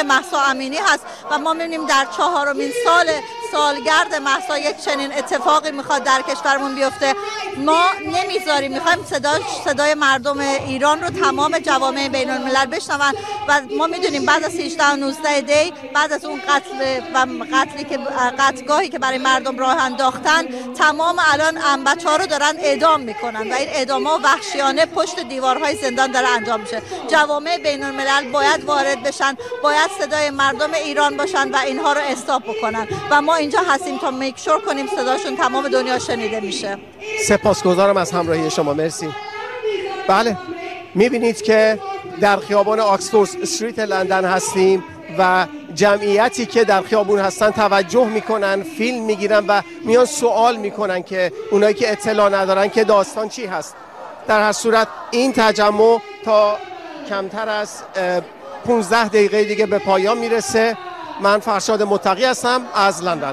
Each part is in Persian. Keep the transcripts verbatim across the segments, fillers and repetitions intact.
مهسا امینی هست و ما می‌بینیم در چهارمین سال سالگرد مهسا یک چنین اتفاقی میخواد در کشورمون بیفته. ما نمیذاریم، میخوایم صدای صدای مردم ایران رو تمام جوامع بین الملل بشنون و ما میدونیم بعد از هجده و نوزده دی، بعد از اون قتل و قتلی که قتلگاهی که برای مردم راه انداختن، تمام الان بچه‌ها رو دارن اعدام میکنن و این اعدام‌ها وحشیانه پشت دیوارهای زندان داره انجام میشه. جوامع بین الملل باید وارد بشن، باید صدای مردم ایران باشن و اینها رو استاپ بکنن و ما اینجا هستیم تا میک شور کنیم صداشون تمام دنیا شنیده میشه. سپاسگزارم از همراهی شما. مرسی. بله، میبینید که در خیابان آکسفورد استریت لندن هستیم و جمعیتی که در خیابون هستن توجه میکنن، فیلم میگیرن و میان سوال میکنن که اونایی که اطلاع ندارن که داستان چی هست. در هر صورت این تجمع تا کمتر از پانزده دقیقه دیگه به پایان میرسه. من فرشاد متقی هستم از لندن.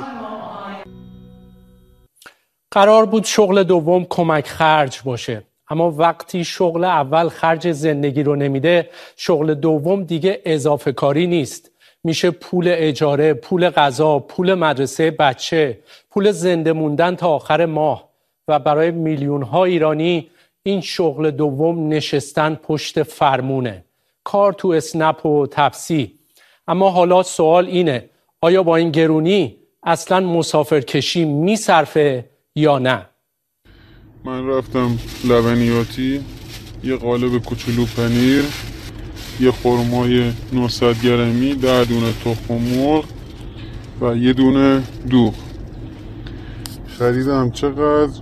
قرار بود شغل دوم کمک خرج باشه، اما وقتی شغل اول خرج زندگی رو نمیده، شغل دوم دیگه اضافه کاری نیست. میشه پول اجاره، پول غذا، پول مدرسه بچه، پول زنده موندن تا آخر ماه و برای میلیون ها ایرانی این شغل دوم نشستن پشت فرمونه، کار تو اسنپ و تپسی. اما حالا سوال اینه، آیا با این گرونی اصلا مسافرکشی میصرفه یا نه؟ من رفتم لبنیاتی، یه قالب کوچولو پنیر، یه خرمای نهصد گرمی، ده دونه تخم مرغ و یه دونه دوغ. خریدم چقدر؟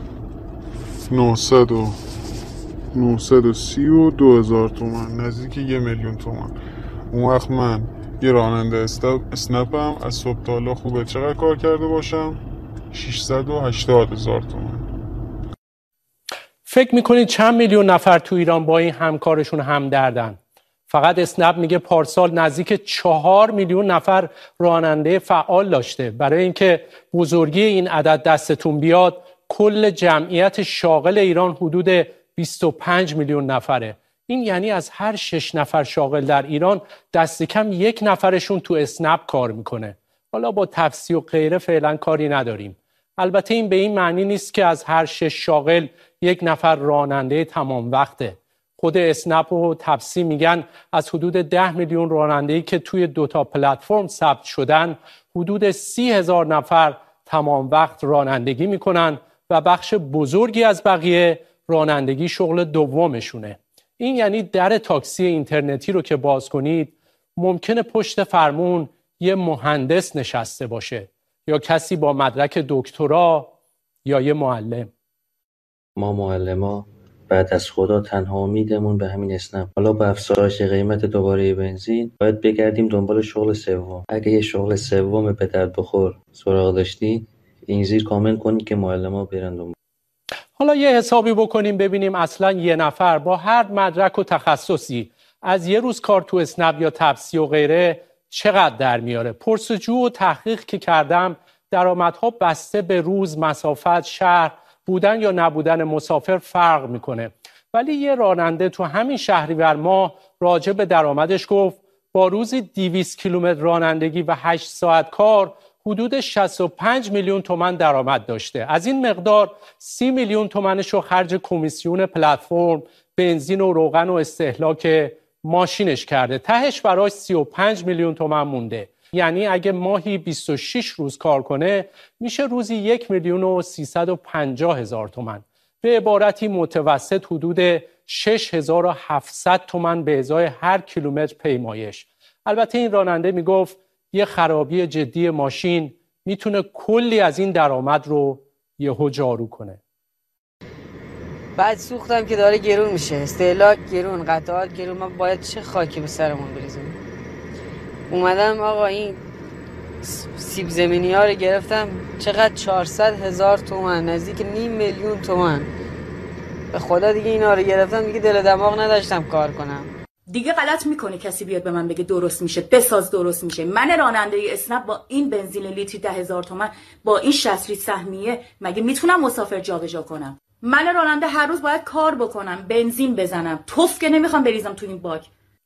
نهصد و نهصد و سی و دو هزار تومن، نزدیک یه میلیون تومن. اون وقت من یه راننده اسنپم، از صبح تا حالا خوبه چقدر کار کرده باشم؟ ششصد و هشتاد هزار تومن. فکر میکنید چند میلیون نفر تو ایران با این همکارشون همدردن؟ فقط اسنپ میگه پارسال نزدیک چهار میلیون نفر راننده فعال داشته. برای اینکه بزرگی این عدد دستتون بیاد، کل جمعیت شاغل ایران حدود بیست و پنج میلیون نفره. این یعنی از هر شش نفر شاغل در ایران دست کم یک نفرشون تو اسنپ کار میکنه. حالا با تپسی و غیره فعلا کاری نداریم. البته این به این معنی نیست که از هر شش شاغل یک نفر راننده تمام وقته. خود اسنپ و تپسی میگن از حدود ده میلیون راننده‌ای که توی دوتا پلتفرم ثبت شدن، حدود سی هزار نفر تمام وقت رانندگی میکنن و بخش بزرگی از بقیه رانندگی شغل دومشونه. این یعنی در تاکسی اینترنتی رو که باز کنید، ممکنه پشت فرمون یه مهندس نشسته باشه یا کسی با مدرک دکترا یا یه معلم. ما معلما بعد از خدا تنها امیدمون به همین اسنپ. حالا با افزایش قیمت دوباره بنزین باید بگردیم دنبال شغل سوم. اگه یه شغل سوم به درد بخور سراغ داشتی، این زیر کامنت کنید که معلما برن دنبال. حالا یه حسابی بکنیم ببینیم اصلا یه نفر با هر مدرک و تخصصی از یه روز کار تو اسنپ یا تپسی و غیره چقدر در میاره. پرسجو و تحقیق که کردم، درآمدها بسته به روز، مسافت، شهر، بودن یا نبودن مسافر فرق میکنه. ولی یه راننده تو همین شهریور ماه راجع به درآمدش گفت با روزی دویست کیلومتر رانندگی و هشت ساعت کار حدود شصت و پنج میلیون تومان درآمد داشته. از این مقدار سی میلیون تومانش رو خرج کمیسیون پلتفرم، بنزین و روغن و استهلاک ماشینش کرده. تهش براش سی و پنج میلیون تومان مونده. یعنی اگه ماهی بیست و شش روز کار کنه، میشه روزی یک میلیون و سیصد و پنجاه هزار تومان. به عبارتی متوسط حدود شش هزار و هفتصد تومان به ازای هر کیلومتر پیمایش. البته این راننده میگفت یه خرابی جدی ماشین میتونه کلی از این درآمد رو یهو جارو کنه. بعد سوختم که داره گرون میشه، استهلاک گرون، قطعات گرون، ما باید چه خاکی به سرمون بریزیم. اومدم آقا این سیب زمینی ها رو گرفتم، چقدر؟ چهارصد هزار تومان، نزدیک نیم میلیون تومان. به خدا دیگه اینا رو گرفتم، دیگه دل دماغ نداشتم کار کنم. دیگه غلط میکنه کسی بیاد به من بگه درست میشه، بساز درست میشه. من راننده اسنپ با این بنزین لیتری ده هزار تومان، با این شصت لیتر سهمیه، مگه میتونم مسافر جابجا کنم؟ من راننده هر روز باید کار بکنم، بنزین بزنم، توف که نمیخوام بریزم تو این باک.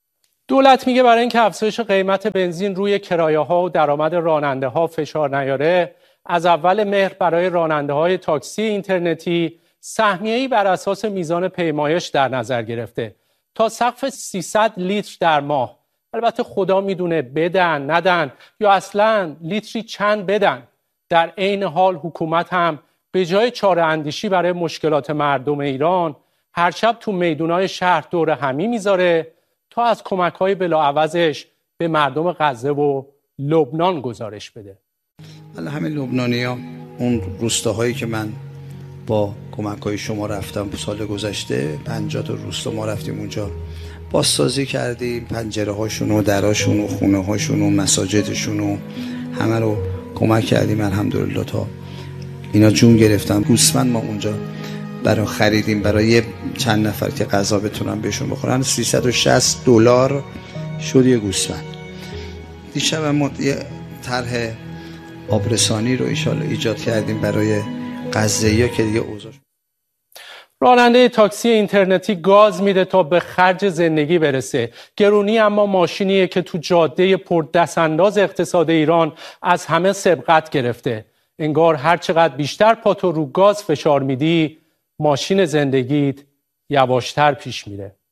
دولت میگه برای اینکه افزایش قیمت بنزین روی کرایه‌ها و درآمد راننده‌ها فشار نیاره، از اول مهر برای راننده‌های تاکسی اینترنتی سهمیه‌ای بر اساس میزان پیمایش در نظر گرفته تا سقف سیصد لیتر در ماه. البته خدا میدونه بدن ندن یا اصلاً لیتری چند بدن. در عین حال حکومت هم به جای چاره اندیشی برای مشکلات مردم ایران هر شب تو میدونای شهر دور همی میذاره تا از کمک‌های بلاعوضش به مردم غزه و لبنان گزارش بده. حالا همه لبنانی‌ها اون روستاهایی که من با کمک‌های شما رفتم سال گذشته پنجاه تا روستا ما رفتیم اونجا بازسازی کردیم، پنجره‌هاشون و دراشون و خونه‌هاشون و مساجدشون و همه رو کمک کردیم الحمدلله تا اینا جون گرفتن. گوسفند ما اونجا برای خریدیم برای چند نفر که غذا بتونن بهشون بخورن سیصد و شصت دلار شد یه گوسفند. دیشب ما یه طرح آبرسانی رو ایشالا ایجاد کردیم برای غزه‌ای‌ها که دیگه اوضاع. راننده تاکسی اینترنتی گاز میده تا به خرج زندگی برسه. گرونی اما ماشینیه که تو جاده پر دستانداز اقتصاد ایران از همه سبقت گرفته. انگار هر چقدر بیشتر پاتو رو گاز فشار میدی، ماشین زندگیت یواشتر پیش میره.